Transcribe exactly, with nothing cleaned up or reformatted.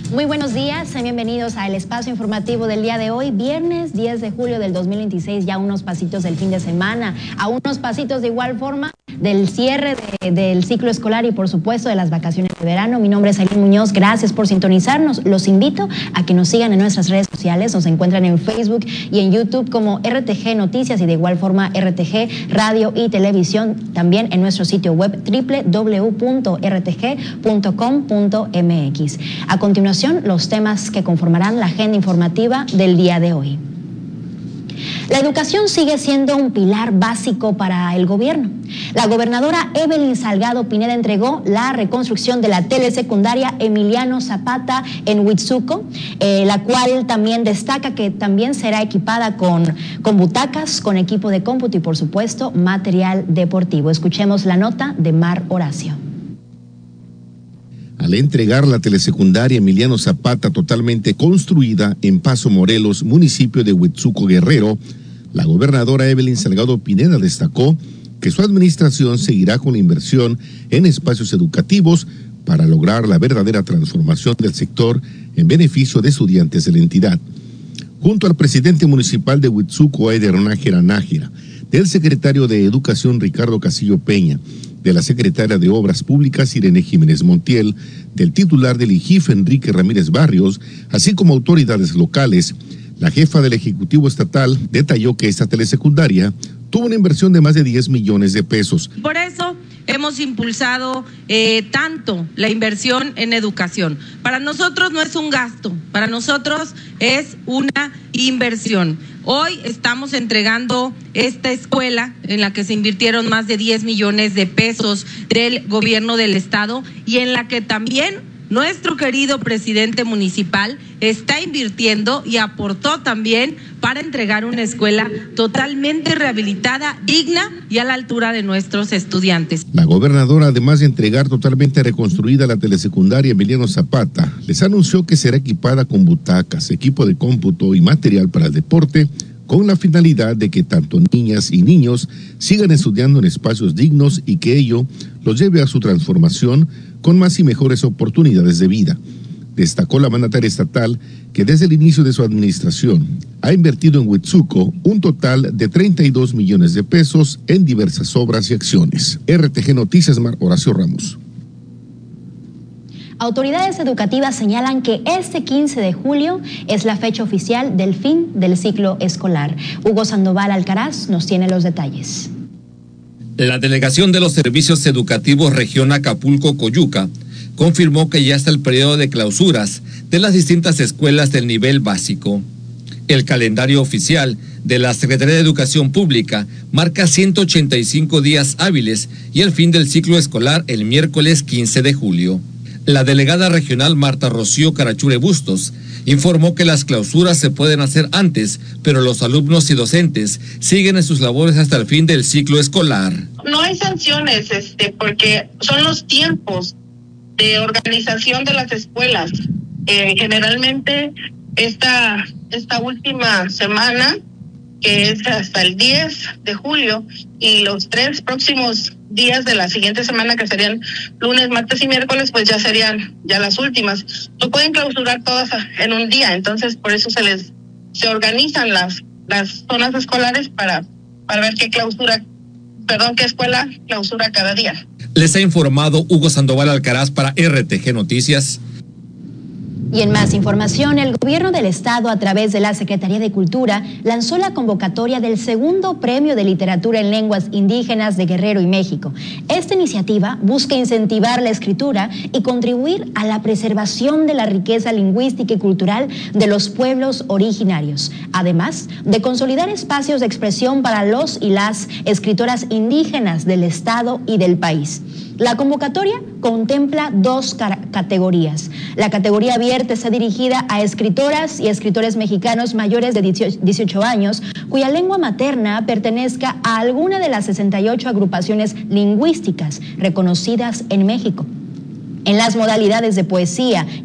Muy buenos días, sean bienvenidos al espacio informativo del día de hoy, viernes diez de julio del dos mil veintiséis, ya unos pasitos del fin de semana, a unos pasitos de igual forma del cierre de, del ciclo escolar y por supuesto de las vacaciones de verano. Mi nombre es Aileen Muñoz, gracias por sintonizarnos. Los invito a que nos sigan en nuestras redes sociales, nos encuentran en Facebook y en YouTube como R T G Noticias y de igual forma R T G Radio y Televisión, también en nuestro sitio web doble u doble u doble u punto r t g punto com punto m x. A continuación, los temas que conformarán la agenda informativa del día de hoy. La educación sigue siendo un pilar básico para el gobierno. La gobernadora Evelyn Salgado Pineda entregó la reconstrucción de la telesecundaria Emiliano Zapata en Huitzuco, eh, la cual también destaca que también será equipada con, con butacas, con equipo de cómputo y por supuesto material deportivo. Escuchemos la nota de Mar Horacio. Al entregar la telesecundaria Emiliano Zapata totalmente construida en Paso Morelos, municipio de Huitzuco, Guerrero, la gobernadora Evelyn Salgado Pineda destacó que su administración seguirá con la inversión en espacios educativos para lograr la verdadera transformación del sector en beneficio de estudiantes de la entidad. Junto al presidente municipal de Huitzuco, Eider Nájera Nájera, del secretario de Educación Ricardo Castillo Peña, de la secretaria de Obras Públicas Irene Jiménez Montiel, del titular del I G I F Enrique Ramírez Barrios, así como autoridades locales, la jefa del Ejecutivo Estatal detalló que esta telesecundaria tuvo una inversión de más de diez millones de pesos. Por eso hemos impulsado eh, tanto la inversión en educación. Para nosotros no es un gasto, para nosotros es una inversión. Hoy estamos entregando esta escuela en la que se invirtieron más de diez millones de pesos del gobierno del estado y en la que también nuestro querido presidente municipal está invirtiendo y aportó también para entregar una escuela totalmente rehabilitada, digna y a la altura de nuestros estudiantes. La gobernadora, además de entregar totalmente reconstruida la telesecundaria Emiliano Zapata, les anunció que será equipada con butacas, equipo de cómputo y material para el deporte, con la finalidad de que tanto niñas y niños sigan estudiando en espacios dignos y que ello los lleve a su transformación con más y mejores oportunidades de vida. Destacó la mandataria estatal que desde el inicio de su administración ha invertido en Huitzuco un total de treinta y dos millones de pesos en diversas obras y acciones. R T G Noticias, Mar Horacio Ramos. Autoridades educativas señalan que este quince de julio es la fecha oficial del fin del ciclo escolar. Hugo Sandoval Alcaraz nos tiene los detalles. La Delegación de los Servicios Educativos Región Acapulco-Coyuca confirmó que ya está el periodo de clausuras de las distintas escuelas del nivel básico. El calendario oficial de la Secretaría de Educación Pública marca ciento ochenta y cinco días hábiles y el fin del ciclo escolar el miércoles quince de julio. La delegada regional Marta Rocío Carachure Bustos informó que las clausuras se pueden hacer antes, pero los alumnos y docentes siguen en sus labores hasta el fin del ciclo escolar. No hay sanciones, este, porque son los tiempos de organización de las escuelas. Eh, generalmente esta, esta última semana, que es hasta el diez de julio, y los tres próximos días de la siguiente semana, que serían lunes, martes y miércoles, pues ya serían ya las últimas. No pueden clausurar todas en un día, entonces por eso se les se organizan las las zonas escolares para para ver qué clausura, perdón, qué escuela clausura cada día. Les ha informado Hugo Sandoval Alcaraz para R T G Noticias. Y en más información, el gobierno del estado, a través de la Secretaría de Cultura, lanzó la convocatoria del segundo Premio de Literatura en Lenguas Indígenas de Guerrero y México. Esta iniciativa busca incentivar la escritura y contribuir a la preservación de la riqueza lingüística y cultural de los pueblos originarios, además de consolidar espacios de expresión para los y las escritoras indígenas del estado y del país. La convocatoria contempla dos categorías. La categoría abierta está dirigida a escritoras y escritores mexicanos mayores de dieciocho años, cuya lengua materna pertenezca a alguna de las sesenta y ocho agrupaciones lingüísticas reconocidas en México. En las modalidades de poesía